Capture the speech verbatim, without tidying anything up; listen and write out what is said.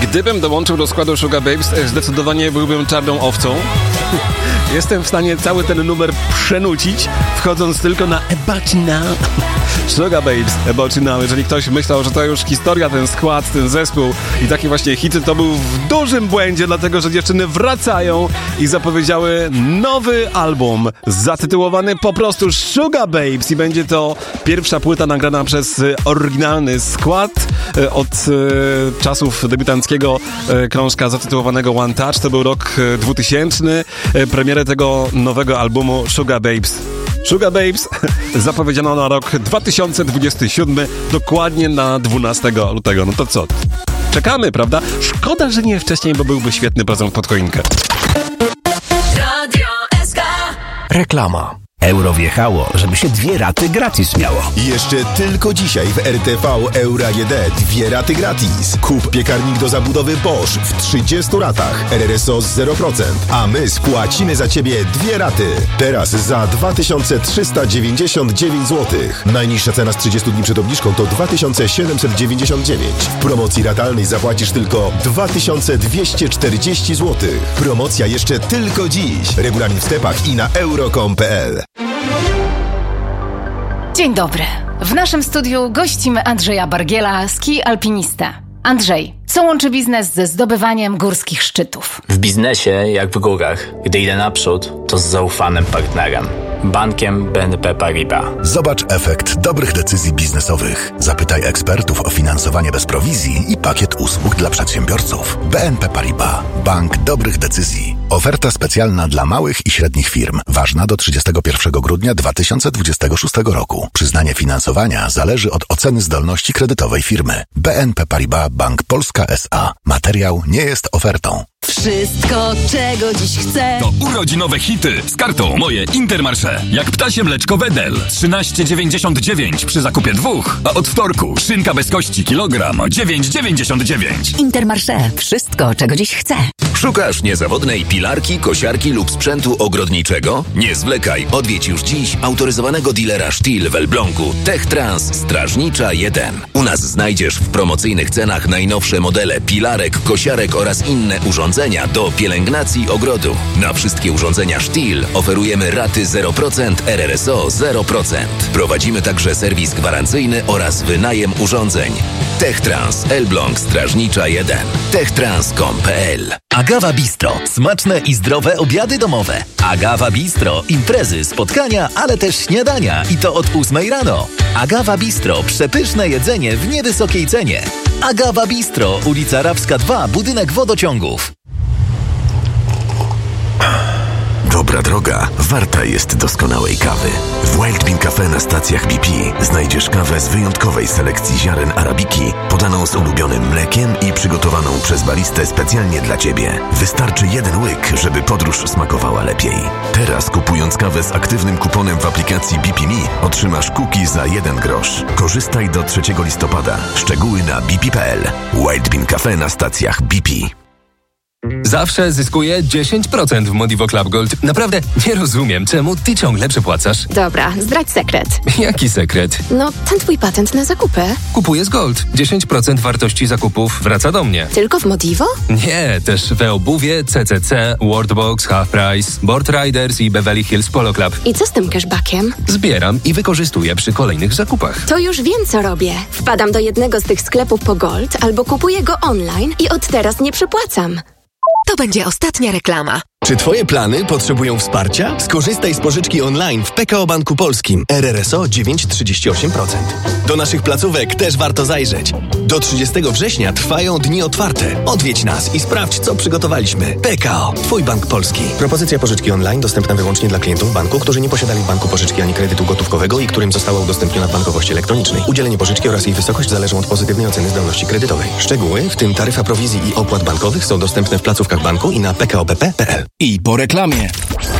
Gdybym dołączył do składu Sugababes, zdecydowanie byłbym czarną owcą. Jestem w stanie cały ten numer przenucić, wchodząc tylko na About You Now. Sugababes, About You Now. Jeżeli ktoś myślał, że to już historia, ten skład, ten zespół i takie właśnie hity, to był w dużym błędzie, dlatego że dziewczyny wracają i zapowiedziały nowy album zatytułowany po prostu Sugababes i będzie to pierwsza płyta nagrana przez oryginalny skład od e, czasów debiutanckiego e, krążka zatytułowanego One Touch. To był rok dwutysięczny. E, premierę tego nowego albumu Sugababes. Sugababes zapowiedziano na rok dwa tysiące dwudziesty siódmy, dokładnie na dwunastego lutego. No to co? Czekamy, prawda? Szkoda, że nie wcześniej, bo byłby świetny prezent pod choinkę. Radio S K. Reklama. Euro wjechało, żeby się dwie raty gratis miało. Jeszcze tylko dzisiaj w R T V Euro A G D dwie raty gratis. Kup piekarnik do zabudowy Bosch w trzydziestu ratach. R R S O zero procent. A my spłacimy za Ciebie dwie raty. Teraz za dwa tysiące trzysta dziewięćdziesiąt dziewięć złotych. Najniższa cena z trzydziestu dni przed obniżką to dwa tysiące siedemset dziewięćdziesiąt dziewięć. W promocji ratalnej zapłacisz tylko dwa tysiące dwieście czterdzieści złotych. Promocja jeszcze tylko dziś. Regulamin w sklepach i na euro kropka com kropka p l. Dzień dobry. W naszym studiu gościmy Andrzeja Bargiela, ski alpinista. Andrzej, co łączy biznes ze zdobywaniem górskich szczytów? W biznesie, jak w górach, gdy idę naprzód, to z zaufanym partnerem. Bankiem B N P Paribas. Zobacz efekt dobrych decyzji biznesowych. Zapytaj ekspertów o finansowanie bez prowizji i pakiet usług dla przedsiębiorców. B N P Paribas. Bank dobrych decyzji. Oferta specjalna dla małych i średnich firm. Ważna do trzydziestego pierwszego grudnia dwa tysiące dwudziestego szóstego roku. Przyznanie finansowania zależy od oceny zdolności kredytowej firmy. B N P Paribas Bank Polska S A. Materiał nie jest ofertą. Wszystko, czego dziś chcę. To urodzinowe hity z kartą Moje Intermarché. Jak ptasie mleczko Wedel trzynaście dziewięćdziesiąt dziewięć przy zakupie dwóch, a od wtorku szynka bez kości kilogram dziewięć dziewięćdziesiąt dziewięć. Intermarché. Wszystko, czego dziś chcę. Szukasz niezawodnej pilarki, kosiarki lub sprzętu ogrodniczego? Nie zwlekaj. Odwiedź już dziś autoryzowanego dealera Stihl w Elblągu. Techtrans Strażnicza jeden. U nas znajdziesz w promocyjnych cenach najnowsze modele pilarek, kosiarek oraz inne urządzenia do pielęgnacji ogrodu. Na wszystkie urządzenia Stihl oferujemy raty zero procent, R R S O zero procent. Prowadzimy także serwis gwarancyjny oraz wynajem urządzeń. Techtrans Elbląg Strażnicza jeden. techtrans kropka com kropka p l. Agawa Bistro. Smaczne i zdrowe obiady domowe. Agawa Bistro. Imprezy, spotkania, ale też śniadania. I to od ósmej rano. Agawa Bistro. Przepyszne jedzenie w niewysokiej cenie. Agawa Bistro. Ulica Rawska dwa. Budynek wodociągów. Dobra droga warta jest doskonałej kawy. W Wild Bean Cafe na stacjach B P znajdziesz kawę z wyjątkowej selekcji ziaren arabiki, podaną z ulubionym mlekiem i przygotowaną przez baristę specjalnie dla Ciebie. Wystarczy jeden łyk, żeby podróż smakowała lepiej. Teraz kupując kawę z aktywnym kuponem w aplikacji B P Me otrzymasz cookie za jeden grosz. Korzystaj do trzeciego listopada. Szczegóły na b p kropka p l. Wild Bean Cafe na stacjach B P. Zawsze zyskuję dziesięć procent w Modivo Club Gold. Naprawdę nie rozumiem, czemu ty ciągle przepłacasz. Dobra, zdradź sekret. Jaki sekret? No, ten twój patent na zakupy. Kupuję z Gold. dziesięć procent wartości zakupów wraca do mnie. Tylko w Modivo? Nie, też we obuwie, C C C, Worldbox, Half Price, Board Riders i Beverly Hills Polo Club. I co z tym cashbackiem? Zbieram i wykorzystuję przy kolejnych zakupach. To już wiem, co robię. Wpadam do jednego z tych sklepów po Gold albo kupuję go online i od teraz nie przepłacam. To będzie ostatnia reklama. Czy Twoje plany potrzebują wsparcia? Skorzystaj z pożyczki online w P K O Banku Polskim. R R S O dziewięć przecinek trzydzieści osiem procent. Do naszych placówek też warto zajrzeć. Do trzydziestego września trwają dni otwarte. Odwiedź nas i sprawdź, co przygotowaliśmy. P K O. Twój Bank Polski. Propozycja pożyczki online dostępna wyłącznie dla klientów banku, którzy nie posiadali w banku pożyczki ani kredytu gotówkowego i którym została udostępniona w bankowości elektronicznej. Udzielenie pożyczki oraz jej wysokość zależą od pozytywnej oceny zdolności kredytowej. Szczegóły, w tym taryfa prowizji i opłat bankowych, są dostępne w placówkach banku i na p k o b p kropka p l. I po reklamie.